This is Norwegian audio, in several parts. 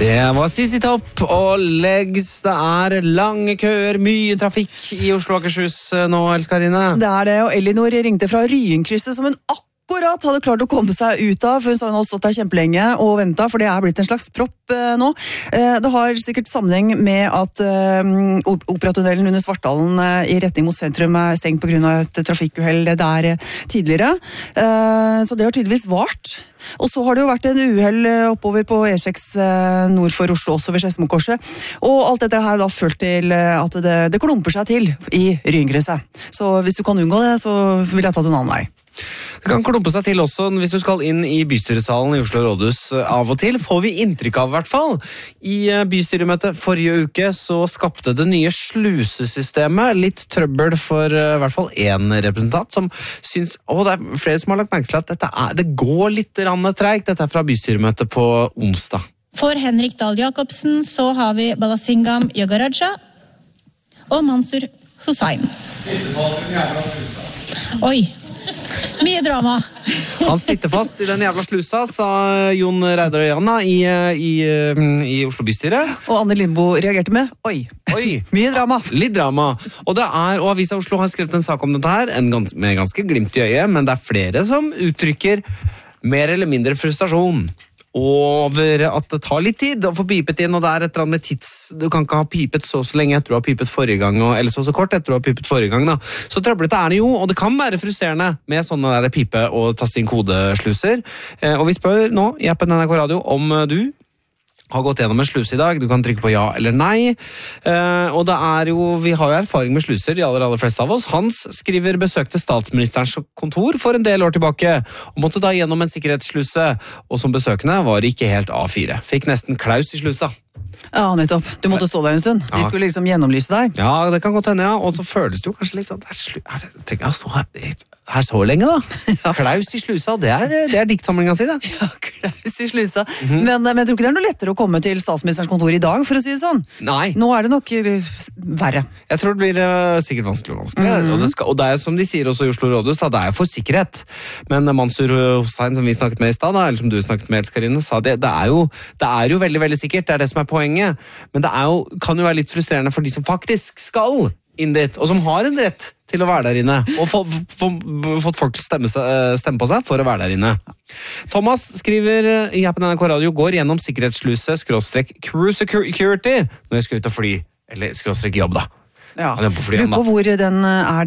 Det var Sissy Topp og Legs. Det lange køer, mye trafikk i Oslo og Akershus nå, elskarine. Det det, og Elinor ringte fra Ryenkrysset som hun akkurat hadde klart å komme seg ut av, for hun hadde stått der kjempelenge og ventet, for det blitt en slags propp nå. Det har sikkert sammenheng med at operatunnelen under Svartdalen i retning mot sentrum stengt på grunn av et trafikkuhell der tidligere. Så det har tydeligvis vart. Og så har det jo vært en uhell oppover på E6 nord for Oslo, også ved Skedsmokorset. Og alt dette her da ført til at det klumper seg til i Ryenkrysset. Så hvis du kan unngå det, så vil jeg ta det en annen vei. Det kan klumpe seg til også hvis du skal inn i bystyresalen i Oslo Rådhus av og til. Får vi inntrykk av i hvert fall. I bystyremøtet forrige uke så skapte det nye slusesystemet litt trøbbel for i hvert fall en representant som syns, det flere som har lagt merke til at det går litt tregt, dette fra bystyremøtet på onsdag. For Henrik Dahl Jacobsen så har vi Balasingam Yogaraja og Mansur Hussain. Oi! Mye drama. Han sitter fast i den jævla slusa, sa Jon Reidar Øyana i Oslo bystyre. Og Anne Lindboe reagerte med Oi. Mye drama. Litt drama. Og Avisa Oslo har skrevet en sak om dette her, med ganske glimt i øyet, men det flere som uttrykker mer eller mindre frustrasjon over at det tar litt tid å få pipet inn, og det et eller annet med tids. Du kan ikke ha pipet så lenge etter du har pipet forrige gang, eller så kort etter du har pipet forrige gang. Da. Så trøblete det jo, og det kan være frustrerende med sånne der pipe- og taste inn kodesluser. Og vi spør nå i appen NRK Radio om du har gått gjennom en sluse i dag. Du kan trykke på ja eller nei. Og vi har jo erfaring med sluser, de aller fleste av oss. Hans skriver besøkte statsministerens kontor for en del år tilbake, og måtte da gjennom en sikkerhetssluse, og som besøkende var det ikke helt A4. Fikk nesten klaus i slusa. Ja, nettopp. Du måtte stå der en stund. De skulle liksom gjennomlyse deg. Ja, det kan godt hende, ja. Og så føles det jo kanskje litt sånn, trenger jeg å stå her så lenge da. Ja. Klaus i slusa, det diktsamlingen si, det. Ja, klaus i slusa. Men jeg tror ikke det noe lettere å komme til statsministerens kontor i dag, for å si det sånn. Nei. Nå det nok verre. Jeg tror det blir sikkert vanskelig. Og det som de sier også i Oslo Rådhus, da, det for sikkerhet. Men Mansur Hussain, som vi snakket med i stad, eller som du snakket med, elskarine, sa det jo veldig, veldig sikkert. Det det som poenget. Men det kan jo være litt frustrerende for de som faktisk skal inn dit, og som har en rett til å være der inne, og fått folk til å stemme på seg for å være der inne. Thomas skriver i appen NRK Radio, går gjennom sikkerhetssluse /crew security når jeg skal ut og fly, eller /jobb da. Ja, lurer på hvor den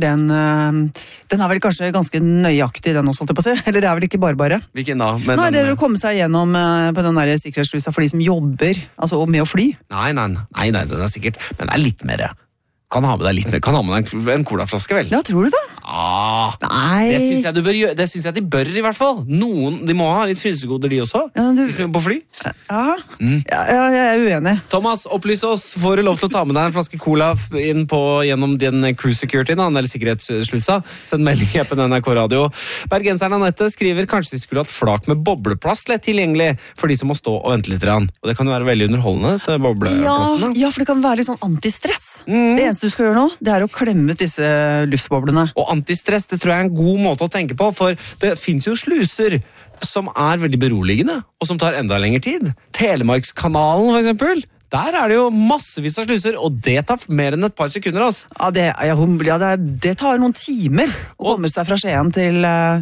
vel kanskje ganske nøyaktig den også, holdt jeg på å si. Eller det vel ikke bare. Hvilken da? Nei, det å komme seg gjennom på den der sikkerhetsslusa for de som jobber, altså med å fly. Nei, den sikkert, men det litt mer. Kan ha med deg litt mer, kan ha med deg en colaflaske, vel? Ja, tror du det? Nei. Det synes jeg du bør gjøre, det synes jeg de bør i hvert fall. De må ha litt frynsegoder de også, de som jobber på fly. Ja, jeg uenig. Thomas, opplys oss, får du lov til å ta med deg en flaske cola inn gjennom din crew security, eller sikkerhetsslusa. Send melding i appen NRK Radio. Bergenseren Annette skriver kanskje de skulle hatt flak med bobleplass lett tilgjengelig for de som må stå og vente litt. Og det kan jo være veldig underholdende, dette bobleplassene. Ja, for det kan være litt sånn antistress. Det eneste du skal gjøre nå, det å klemme ut disse luftboblene. Og antistress, det tror jeg en god måte å tenke på, for det finnes jo sluser som veldig beroligende, og som tar enda lengre tid. Telemarkskanalen, for eksempel. Der det jo massevis av sluser, og det tar mer enn et par sekunder, altså. Ja, det tar noen timer å komme seg fra Skien til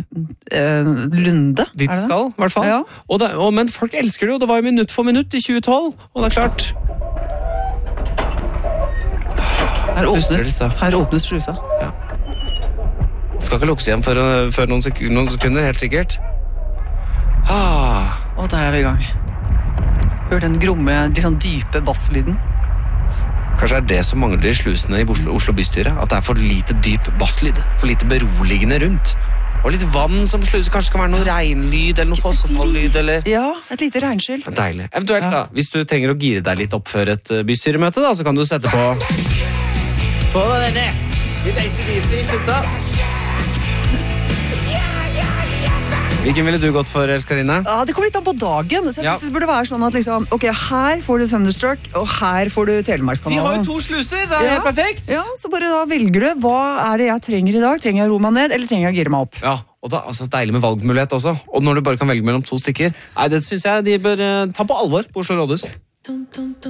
Lunde. Dit skal, i hvert fall. Ja. Men folk elsker det jo, det var jo minutt for minutt i 2012, og det klart... Her åpnes slusa. Ja. Det skal ikke lukkes igjen før noen sekunder, helt sikkert. Og der vi i gang. Hør den gromme, litt sånn dype basslyden. Kanskje det som mangler i slusene i Oslo bystyre, at det for lite dyp basslyd, for lite beroligende rundt. Og litt vann som sluser, kanskje kan være noe regnlyd eller noe fossefalllyd, eller... Ja, et lite regnskyll. Deilig. Eventuelt da, hvis du trenger å gire deg litt opp før et bystyremøte da, så kan du sette på denne. Litt AC/DC, slusa. Hvilken ville du gått for, elskarine? Ja, det kommer litt an på dagen. Så jeg synes det burde være sånn at liksom, ok, her får du Thunderstruck, og her får du Telemarkskanalen. De har jo 2 sluser, det helt perfekt. Ja, så bare da velger du, hva det jeg trenger i dag? Trenger jeg å roe meg ned, eller trenger jeg å gire meg opp? Ja, og da altså deilig med valgmulighet også. Og når du bare kan velge mellom 2 stykker. Nei, det synes jeg de bør ta på alvor på Oslo Rådhus. Dum, dum, dum.